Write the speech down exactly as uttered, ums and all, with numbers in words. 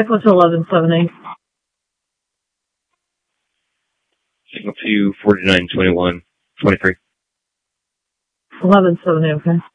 Signal to eleven seventy. Signal to forty-nine twenty-one twenty-three. eleven seventy, okay.